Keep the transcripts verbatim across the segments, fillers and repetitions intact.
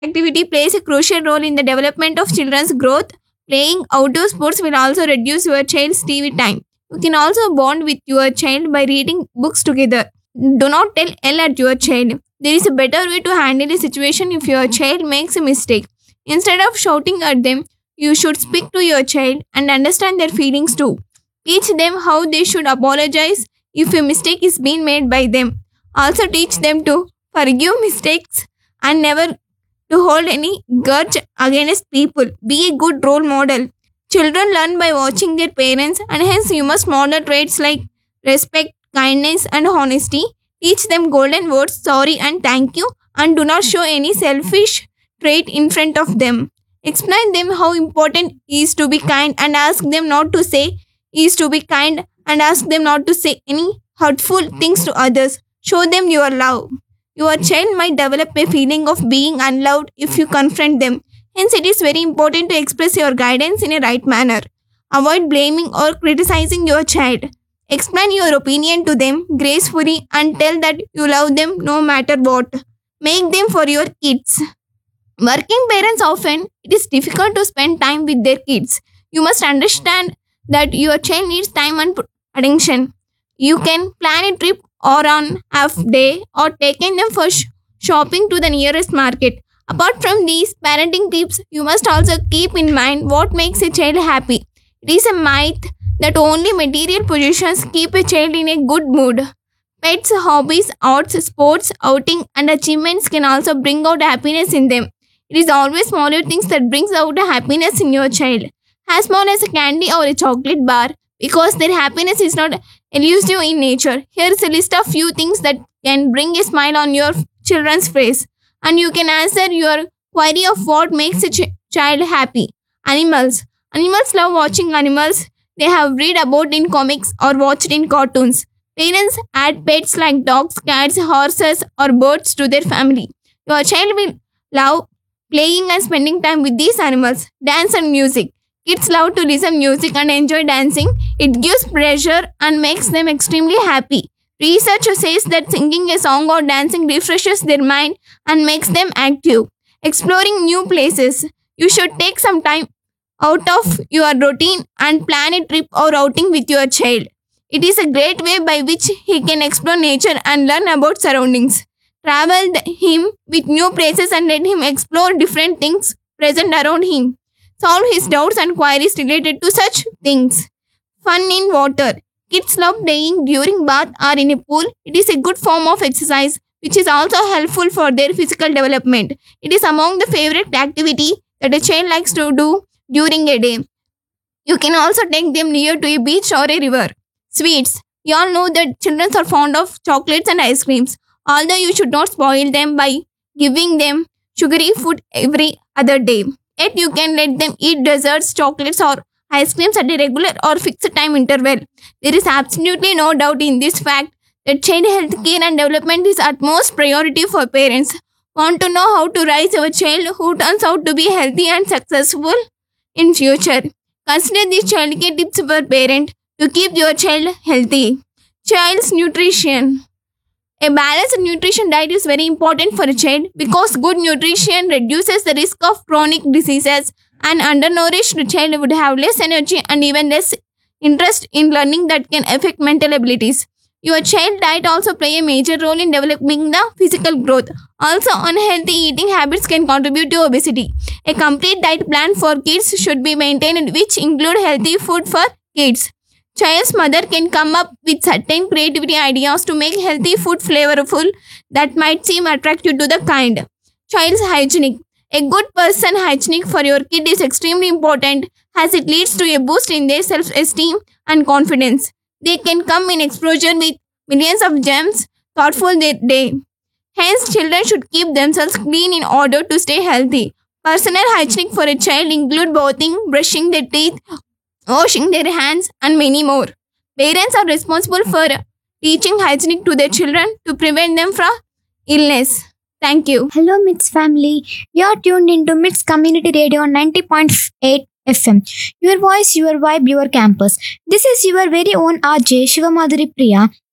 Activity plays a crucial role in the development of children's growth. Playing outdoor sports will also reduce your child's T V time. You can also bond with your child by reading books together. Do not tell L at your child. There is a better way to handle a situation if your child makes a mistake. Instead of shouting at them, you should speak to your child and understand their feelings too. Teach them how they should apologize if a mistake is being made by them. Also teach them to forgive mistakes and never to hold any grudge against people. Be a good role model. Children learn by watching their parents, and hence you must model traits like respect, kindness, and honesty. Teach them golden words, sorry and thank you, and do not show any selfish trait in front of them. Explain them how important is to be kind and ask them not to say is to be kind and ask them not to say any hurtful things to others. Show them your love. Your child might develop a feeling of being unloved if you confront them. Hence, it is very important to express your guidance in a right manner. Avoid blaming or criticizing your child. Explain your opinion to them gracefully and tell that you love them no matter what. Make them for your kids. Working parents often, it is difficult to spend time with their kids. You must understand that your child needs time and attention. You can plan a trip or on half day or taking them for sh- shopping to the nearest market. Apart from these parenting tips, you must also keep in mind what makes a child happy. It is a myth that only material possessions keep a child in a good mood. Pets, hobbies, arts, sports, outing, and achievements can also bring out happiness in them. It is always smaller things that brings out happiness in your child. As small as a candy or a chocolate bar, because their happiness is not elusive in nature. Here is a list of few things that can bring a smile on your children's face, and you can answer your query of what makes a ch- child happy. Animals. Animals love watching animals they have read about in comics or watched in cartoons. Parents add pets like dogs, cats, horses, or birds to their family. Your child will love playing and spending time with these animals. Dance and music. Kids love to listen music and enjoy dancing. It gives pleasure and makes them extremely happy. Research says that singing a song or dancing refreshes their mind and makes them active. Exploring new places. You should take some time out of your routine and plan a trip or outing with your child. It is a great way by which he can explore nature and learn about surroundings. Travel the- him with new places and let him explore different things present around him. Solve his doubts and queries related to such things. Fun in water. Kids love playing during bath or in a pool. It is a good form of exercise which is also helpful for their physical development. It is among the favorite activity that a child likes to do during a day. You can also take them near to a beach or a river. Sweets. You all know that children are fond of chocolates and ice creams. Although you should not spoil them by giving them sugary food every other day. Yet you can let them eat desserts, chocolates or ice creams at a regular or fixed time interval. There is absolutely no doubt in this fact that child health care and development is utmost priority for parents. Want to know how to raise our child who turns out to be healthy and successful in future? Consider these childcare tips for parent to keep your child healthy. Child's nutrition. A balanced nutrition diet is very important for a child because good nutrition reduces the risk of chronic diseases. An undernourished child would have less energy and even less interest in learning that can affect mental abilities. Your child diet also play a major role in developing the physical growth. Also, unhealthy eating habits can contribute to obesity. A complete diet plan for kids should be maintained which include healthy food for kids. Child's mother can come up with certain creativity ideas to make healthy food flavorful that might seem attractive to the kind. Child's hygienic. A good person hygienic for your kid is extremely important as it leads to a boost in their self-esteem and confidence. They can come in exposure with millions of germs thoughtful their day. Hence, children should keep themselves clean in order to stay healthy. Personal hygienic for a child include bathing, brushing their teeth, washing their hands, and many more. Parents are responsible for teaching hygienic to their children to prevent them from illness. Thank you. Hello, Mits family. You're tuned into Mits Community Radio ninety point eight F M. Your voice, your vibe, your campus. This is your very own R J Shivamadhuri Priya,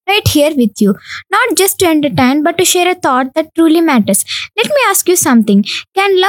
right here with you, not just to entertain but to share a thought that truly matters. Let me ask you something. Can love